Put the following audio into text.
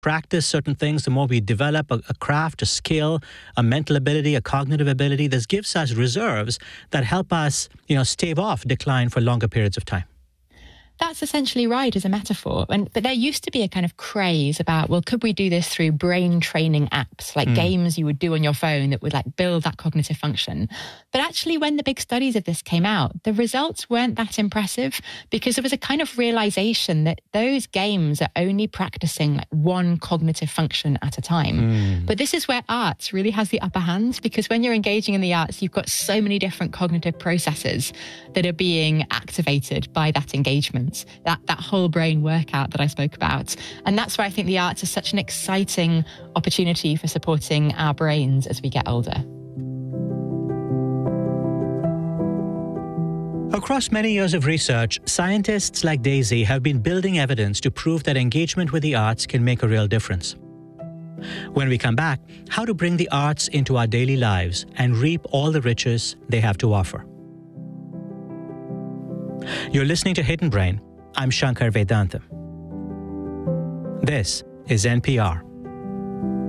practice certain things, the more we develop a craft, a skill, a mental ability, a cognitive ability, this gives us reserves that help us, stave off decline for longer periods of time. That's essentially right as a metaphor. But there used to be a kind of craze about, well, could we do this through brain training apps, like games you would do on your phone that would like build that cognitive function? But actually, when the big studies of this came out, the results weren't that impressive because there was a kind of realization that those games are only practicing like one cognitive function at a time. But this is where arts really has the upper hand, because when you're engaging in the arts, you've got so many different cognitive processes that are being activated by that engagement. That whole brain workout that I spoke about. And that's why I think the arts is such an exciting opportunity for supporting our brains as we get older. Across many years of research, scientists like Daisy have been building evidence to prove that engagement with the arts can make a real difference. When we come back, how to bring the arts into our daily lives and reap all the riches they have to offer. You're listening to Hidden Brain. I'm Shankar Vedantam. This is NPR.